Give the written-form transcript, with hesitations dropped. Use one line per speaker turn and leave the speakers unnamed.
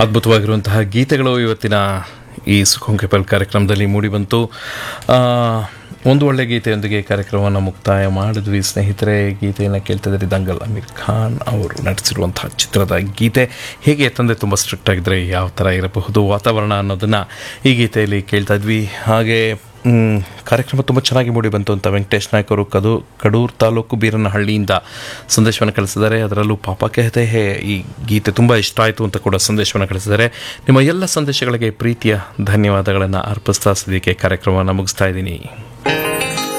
ಅದ್ಭುತವಾಗಿರುವಂತಹ ಗೀತೆಗಳು ಇವತ್ತಿನ ಈ ಸುಖೋಂಕೆಪಲ್ ಕಾರ್ಯಕ್ರಮದಲ್ಲಿ ಮೂಡಿಬಂತು. ಒಂದು ಒಳ್ಳೆ ಗೀತೆಯೊಂದಿಗೆ ಕಾರ್ಯಕ್ರಮವನ್ನು ಮುಕ್ತಾಯ ಮಾಡಿದ್ವಿ ಸ್ನೇಹಿತರೆ. ಗೀತೆಯನ್ನು ಕೇಳ್ತಿದ್ದಾರೆ ದಂಗಲ್ ಅಮೀರ್ ಖಾನ್ ಅವರು ನಟಿಸಿರುವಂತಹ ಚಿತ್ರದ ಗೀತೆ. ಹೇಗೆ ತಂದೆ ತುಂಬ ಸ್ಟ್ರಿಕ್ಟ್ ಆಗಿದ್ರೆ ಯಾವ ಥರ ಇರಬಹುದು ವಾತಾವರಣ ಅನ್ನೋದನ್ನು ಈ ಗೀತೆಯಲ್ಲಿ ಕೇಳ್ತಾ ಇದ್ವಿ. ಹಾಗೆ ಕಾರ್ಯಕ್ರಮ ತುಂಬ ಚೆನ್ನಾಗಿ ಮೂಡಿ ಬಂತು ಅಂತ ವೆಂಕಟೇಶ್ ನಾಯ್ಕ ಅವರು ಕಡೂರು ತಾಲೂಕು ಬೀರನಹಳ್ಳಿಯಿಂದ ಸಂದೇಶವನ್ನು ಕಳಿಸಿದ್ದಾರೆ. ಅದರಲ್ಲೂ ಪಾಪ ಕೆಹತೆ ಹೇ ಈ ಗೀತೆ ತುಂಬ ಇಷ್ಟ ಆಯಿತು ಅಂತ ಕೂಡ ಸಂದೇಶವನ್ನು ಕಳಿಸಿದ್ದಾರೆ. ನಿಮ್ಮ ಎಲ್ಲ ಸಂದೇಶಗಳಿಗೆ ಪ್ರೀತಿಯ ಧನ್ಯವಾದಗಳನ್ನು ಅರ್ಪಿಸ್ತಾ ಸದ್ಯಕ್ಕೆ ಕಾರ್ಯಕ್ರಮವನ್ನು ಮುಗಿಸ್ತಾ ಇದ್ದೀನಿ.